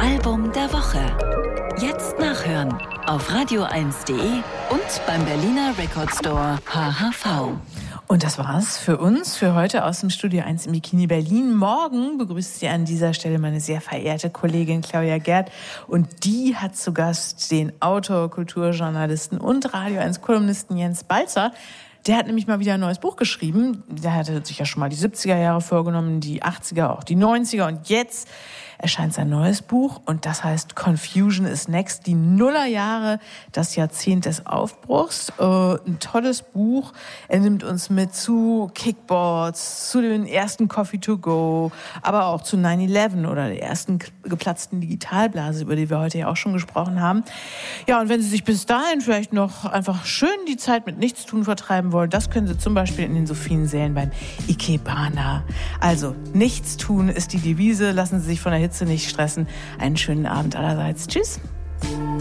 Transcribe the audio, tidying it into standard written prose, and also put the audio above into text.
Album der Woche. Jetzt nachhören auf radio1.de und beim Berliner Record Store HHV. Und das war's für uns, für heute aus dem Studio 1 im Bikini Berlin. Morgen begrüßt Sie an dieser Stelle meine sehr verehrte Kollegin Claudia Gerd. Und die hat zu Gast den Autor, Kulturjournalisten und Radio 1-Kolumnisten Jens Balzer. Der hat nämlich mal wieder ein neues Buch geschrieben. Der hatte sich ja schon mal die 70er Jahre vorgenommen, die 80er, auch die 90er. Und jetzt erscheint sein neues Buch und das heißt Confusion is Next, die Nullerjahre, das Jahrzehnt des Aufbruchs. Ein tolles Buch. Er nimmt uns mit zu Kickboards, zu den ersten Coffee to go, aber auch zu 9/11 oder der ersten geplatzten Digitalblase, über die wir heute ja auch schon gesprochen haben. Ja, und wenn Sie sich bis dahin vielleicht noch einfach schön die Zeit mit Nichtstun vertreiben wollen, das können Sie zum Beispiel in den Sophiensälen beim Ikebana. Also, Nichtstun ist die Devise. Lassen Sie sich von der Hitze nicht stressen. Einen schönen Abend allerseits. Tschüss.